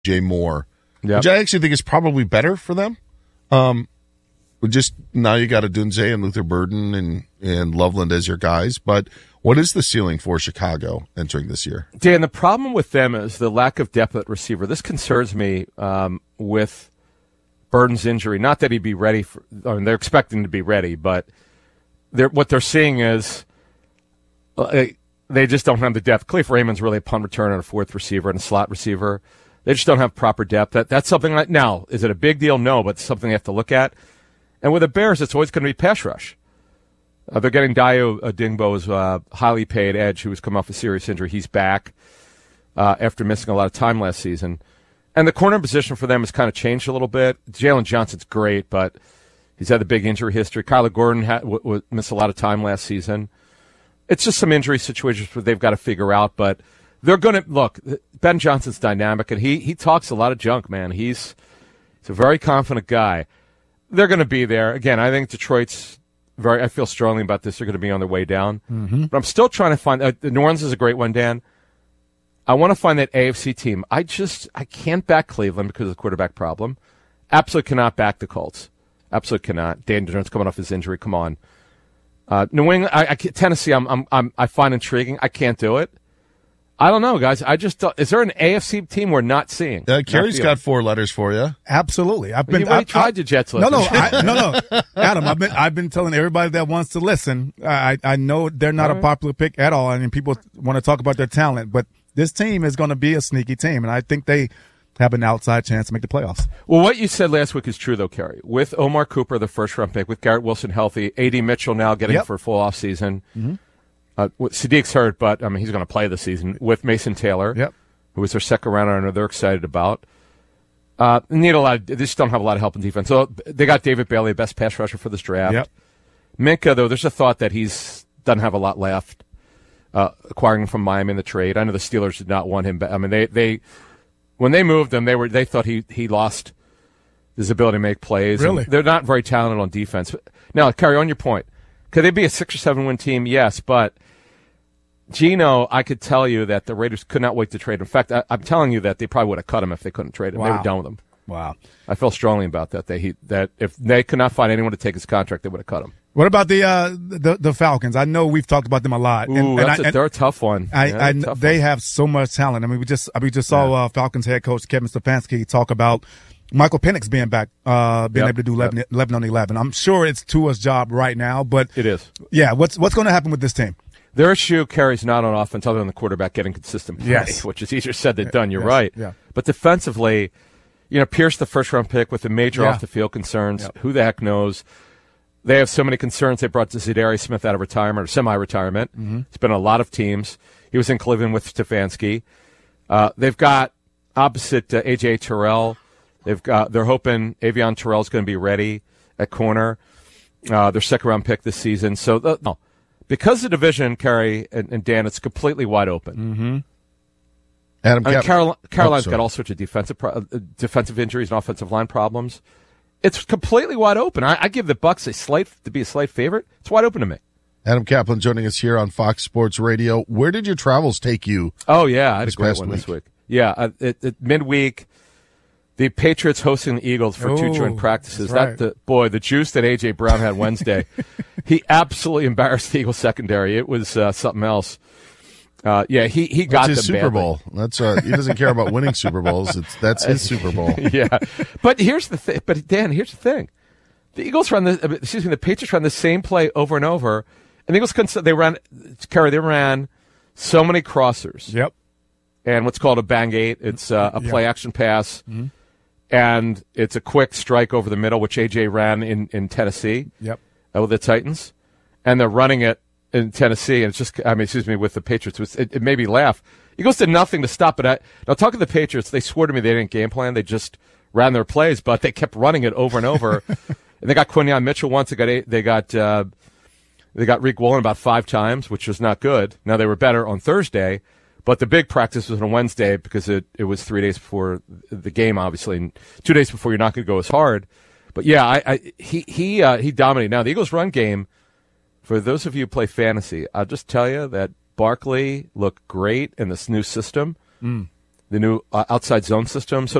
Jay Moore, which I actually think is probably better for them. Just now you got Odunze and Luther Burden and Loveland as your guys, but what is the ceiling for Chicago entering this year? Dan, the problem with them is the lack of depth at receiver. This concerns me with Burden's injury. Not that he'd be ready they're expecting to be ready, but what they're seeing is they just don't have the depth. Khalif Raymond's really a punt returner and a fourth receiver and a slot receiver. They just don't have proper depth. That's something like, now, is it a big deal? No, but it's something they have to look at. And with the Bears, it's always going to be pass rush. They're getting Dayo Adingbo's highly paid edge, who was coming off a serious injury. He's back after missing a lot of time last season. And the corner position for them has kind of changed a little bit. Jalen Johnson's great, but he's had the big injury history. Kyler Gordon missed a lot of time last season. It's just some injury situations where they've got to figure out, but they're going to look. Ben Johnson's dynamic, and he talks a lot of junk, man. He's a very confident guy. They're going to be there again. I think Detroit's I feel strongly about this. They're going to be on their way down, but I'm still trying to find. New Orleans is a great one, Dan. I want to find that AFC team. I can't back Cleveland because of the quarterback problem. Absolutely cannot back the Colts. Absolutely cannot. Dan Jones coming off his injury. Come on. New England, Tennessee. I find intriguing. I can't do it. I don't know, guys. Is there an AFC team we're not seeing? Kerry's got 4 letters for you. Absolutely. I've tried to Jets listen. No. Adam, I've been telling everybody that wants to listen. I know they're not a popular pick at all. I mean, people want to talk about their talent, but this team is going to be a sneaky team, and I think they have an outside chance to make the playoffs. Well, what you said last week is true, though, Kerry. With Omar Cooper, the first-round pick, with Garrett Wilson healthy, A.D. Mitchell now getting for a full offseason. Mm-hmm. Sadiq's hurt, but he's going to play this season with Mason Taylor, who was their second rounder, and they're excited about. They just don't have a lot of help in defense. So they got David Bailey, best pass rusher for this draft. Yep. Minka, though, there's a thought that doesn't have a lot left. Acquiring him from Miami in the trade, I know the Steelers did not want him. I mean, they when they moved him, they thought he lost his ability to make plays. Really, they're not very talented on defense. Now, Kerry, on your point, could they be a 6 or 7 win team? Yes, but Geno, I could tell you that the Raiders could not wait to trade him. In fact, I'm telling you that they probably would have cut him if they couldn't trade him. Wow. They were done with him. Wow. I feel strongly about that. That if they could not find anyone to take his contract, they would have cut him. What about the Falcons? I know we've talked about them a lot. Ooh, they're a tough one. They have so much talent. I mean, we just saw Falcons head coach Kevin Stefanski talk about Michael Penix being back, being able to do 11 on 11. I'm sure it's Tua's job right now, but it is. Yeah, what's going to happen with this team? Their issue carries not on offense other than the quarterback getting consistent play, which is easier said than done. You're right. Yeah. But defensively, Pierce, the first-round pick with the major off-the-field concerns, who the heck knows? They have so many concerns. They brought Zadarius Smith out of retirement or semi-retirement. Mm-hmm. It's been a lot of teams. He was in Cleveland with Stefanski. They've got opposite A.J. Terrell. They're hoping Avion Terrell's going to be ready at corner. Their second-round pick this season. So, because the division, Kerry and Dan, it's completely wide open. Mm-hmm. Carolina's got all sorts of defensive injuries and offensive line problems. It's completely wide open. I give the Bucs to be a slight favorite. It's wide open to me. Adam Kaplan joining us here on Fox Sports Radio. Where did your travels take you? Oh, yeah. I had a great one this week. Yeah, midweek, the Patriots hosting the Eagles for 2 joint practices. Right. The juice that A.J. Brown had Wednesday. He absolutely embarrassed the Eagles secondary. It was something else. He got his them Super Bowl. That's he doesn't care about winning Super Bowls. That's his Super Bowl. Yeah, but here's the thing. But Dan, here's the thing: the Patriots ran the same play over and over, and the Eagles couldn't. They ran so many crossers. Yep. And what's called a bang eight. It's a play action pass, and it's a quick strike over the middle, which AJ ran in Tennessee. Yep. With the Titans, and they're running it in Tennessee, and it's just, with the Patriots, it made me laugh. Eagles did nothing to stop it. Now, talking to the Patriots, they swore to me they didn't game plan. They just ran their plays, but they kept running it over and over. And they got Quinyon Mitchell once. They got Reek Woolen about 5 times, which was not good. Now, they were better on Thursday, but the big practice was on Wednesday because it was 3 days before the game, obviously, and 2 days before you're not going to go as hard. But, yeah, he dominated. Now, the Eagles' run game, for those of you who play fantasy, I'll just tell you that Barkley looked great in this new system. the new outside zone system. So